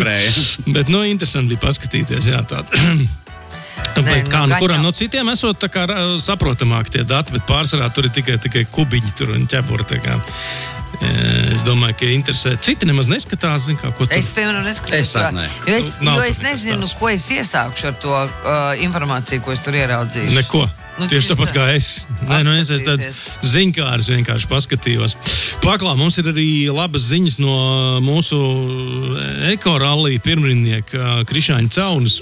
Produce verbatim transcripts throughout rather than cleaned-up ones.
Nešifrēja. Bet, nu, interesanti bija paskatīties, jā, tāda. Nē, kā, nu, kuram no citiem esot tā kā saprotamāk tie dati, bet pārsvarā tur ir tikai, tikai kubiņi tur un ķepuri, tā kā. Es domāju, ka interesē. Citi nemaz neskatās, zin kā, ko tur... Es, piemēram, neskatās. Es arī ne. Jo es, Nav jo es nezinu, ko es iesākšu ar to uh, informāciju, ko es tur ieraudzīšu. Neko. Nu, tieši tāpat kā es. Nē, nu, es esmu tāds ziņkārs, vienkārši paskatījos. Paklā, mums ir arī labas ziņas no mūsu ekorallija pirmrindnieka Krišāņa Caunas.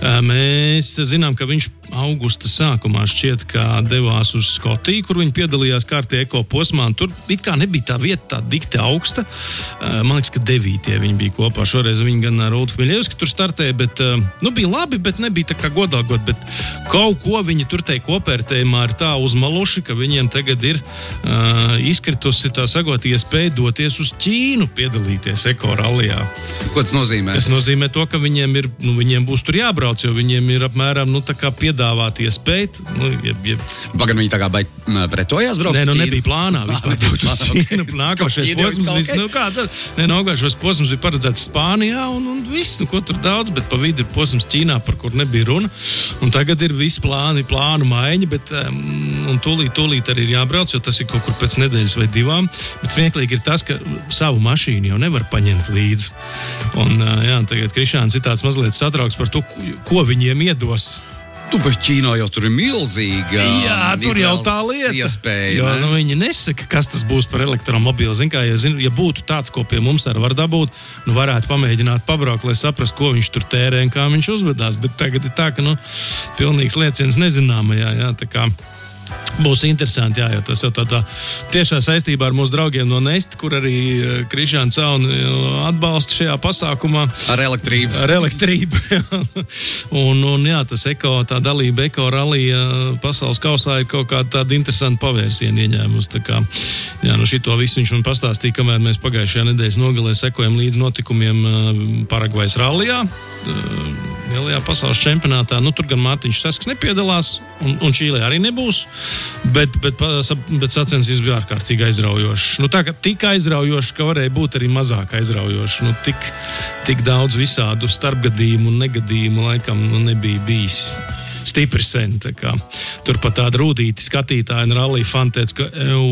Mēs zinām, ka viņš augusta sākumā šķiet, ka devās uz Skotiju, kur viņi piedalījās kārtī eko posmā. Tur it kā nebija tā vieta tā dikti augsta. Man liekas, ka devītie viņi bija kopā. Šoreiz viņi gan ar Ultu Miļevski tur startēja, bet, nu, bija labi, bet nebija tā kā godalgot. Bet kaut ko viņi tur teikt kopērtējumā ir tā uzmaluši, ka viņiem tagad ir uh, izkritusi tā sagot iespēja doties uz Ķīnu piedalīties ekorallijā. Ko tas nozīmē? Tas nozīmē to, ka viņiem ir, nu, viņiem būs tur jābrauc, jo viņiem ir apmēram, nu, tā kā piedāvāt iespēju. Nu, jeb, jeb... Pagan viņi tā kā baig pretojās braukt uz Ķīnu? Nē, nu, Ķīnu? nebija plānā vispār braukt uz Ķīnu. Nākošais posms, vis, nu, kā tad? Nē, nākošais posms bija paredzēts Spānijā un, un viss, nu, ko tur daudz, bet pa vidu ir posms Ķīnā, par kur nebija runa. Un tagad ir visi plāni, plānu maiņa, bet um, un tūlīt, tūlīt arī ir jābrauc, jo tas ir kaut kur pēc nedēļas vai divām. Bet smieklīgi ir tas, ka savu mašīnu jau nevar paņemt līdzi. Un, uh, jā, tagad Krišāns ir tāds mazliet satrauks par to, ko viņiem iedos. Tu, bet Ķīnā jau tur ir milzīga Jā, tur jau tā lieta. Iespēja, jo, ne? nu, viņi nesaka, kas tas būs par elektromobīlu. Zin kā, ja, zin, ja būtu tāds, ko pie mums arī var dabūt, nu varētu pamēģināt pabraukt, lai saprastu, ko viņš tur tērē un kā viņš uzvedās. Bet tagad ir tā, ka, nu, pilnīgs lieciens nezināmajā, jā, tā kā... Būs interesanti, jā, jo tas jau tādā tiešā saistībā ar mūsu draugiem no Nesta, kur arī Krišāna Cauna atbalsta šajā pasākumā. Ar elektrību. Ar elektrību, jā. Un, un jā, tas eko, tā dalība eko rallija pasaules kausā ir kaut kāda tāda interesanta pavērsiena ieņēmusi. Tā kā, jā, nu šito visu viņš man pastāstīja, kamēr mēs pagājušajā nedēļas nogalē sekojam līdz notikumiem Paragvajas rallijā, lielajā pasaules čempionātā. Nu, tur gan Mārtiņš Sasks nepiedalās, un, un Čīlē arī nebūs. Bet, bet, bet sacensības bija ārkārtīgi aizraujošs. Nu, tā kā tik aizraujošs, ka varēja būt arī mazāk aizraujošs. Nu, tik, tik daudz visādu starpgadījumu un negadījumu laikam nu, nebija bijis. Stipri sen, tā kā. Tur pat tāda rūdīti skatītāji un rallija fani teica, ka ew,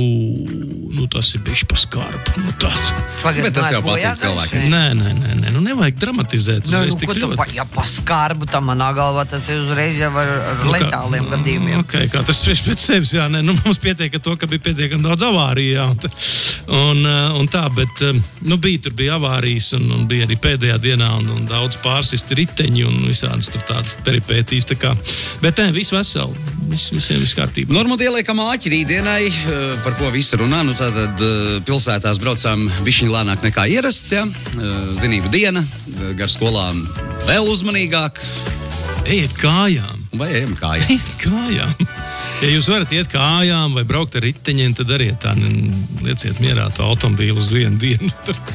nu tas ir bišķi pa skarbu. Nu, Pagad, bet tas jau patīk cilvēkiem. Nē, nē, nē, nē, nu nevajag dramatizēt. Nu, nu, ko tu, pa, ja pa skarbu, tam manā galvā tas ir uzreiz jau ar, ar nu, letāliem gadījumiem. Ok, kā tas spriež pēc sevis, jā, nē, nu mums pietiek to, ka bija pietiekami daudz avāriju, jā, un, un, un tā, bet, nu bija, tur bija avārijas, un, un bija arī pēdējā dienā, un, un daudz pārsisti riteņi, un visādas tur tādas peripētīs, tā kā. Bet nē, viss veseli, viss, visiem viss kārtībā. Normāli ieliekam āķi rītdienai, par ko visi runā. Nu, tātad pilsētās braucām bišķiņ lēnāk nekā ierasts, ja? Zinību diena, gar skolām vēl uzmanīgāk. Ejiet kājām. Vai ejam kājām? Ejiet kājām. Ja jūs varat iet kājām vai braukt ar riteņiem, tad arī tā lieciet mierā to automobīlu uz vienu dienu.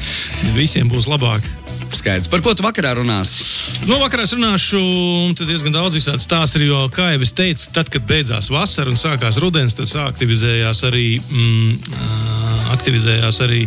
Visiem būs labāk. Skaidrs. Par ko tu vakarā runāsi? Nu, vakarā es runāšu tad diezgan daudz visādi stāsti, jo, kā jau es teicu, tad, kad beidzās vasara un sākās rudens, tad aktivizējās arī, mm, aktivizējās arī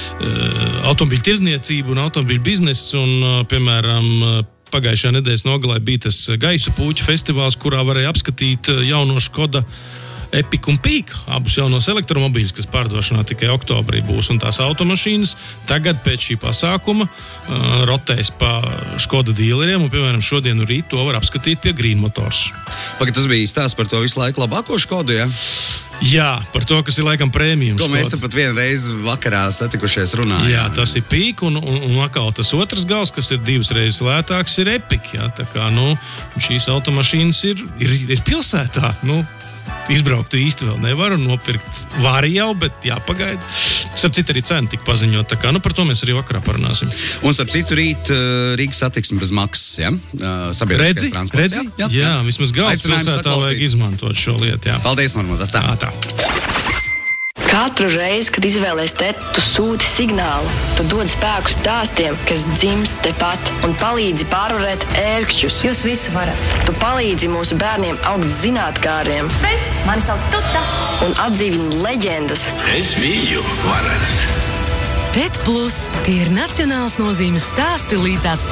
uh, automobīļu tirdzniecība un automobīļu bizness, un, uh, piemēram, pagājušajā nedēļas nogalē bija tas Gaisu puķu festivāls, kurā varēja apskatīt jauno Škoda Epic un Peak, abus jaunos elektromobīļus, kas pārdošanā tikai oktobrī būs, un tās automašīnas tagad pēc šī pasākuma uh, rotēs pa Škoda dīleriem, un, piemēram, šodien un rīt to var apskatīt pie Green Motors. Pagad, tas bija stāsts par to visu laiku labāko Škodu, ja? Jā, par to, kas ir laikam prēmijum Ko Škoda. mēs te pat vienu reizi vakarā satikušies runājām. Jā, tas ir Peak, un, un, un atkal tas otrs gals, kas ir divas reizes lētāks, ir Epic, jā, tā kā, nu, šīs automašīnas ir, ir, ir pilsētā, nu, izbraukt īsti vēl nevaru, nopirkt var jau, bet jāpagaida. Starp citu arī cena tika paziņot, tā kā, nu par to mēs arī vakarā parunāsim. Un starp citu rīt Rīgas satiksme bez maksas, ja? Sabiedriskais Redzi, transports, redzi? jā? Jā, jā, vismaz galvaspilsētā saklausīt. vajag izmantot šo lietu, jā. Paldies, Normāta, tā. Tā, tā. Katru reizi, kad izvēlies tēt, tu sūti signālu. Tu dod spēku stāstiem, kas dzimst tepat un palīdzi pārvarēt ērkšķus. Jūs visu varat. Tu palīdzi mūsu bērniem augt zinātkāriem. Sveiks, mani sauc Tuta. Un atdzīvini leģendas. Es biju varens. Tēt Plus – tie ir nacionāls nozīmes stāsti līdzās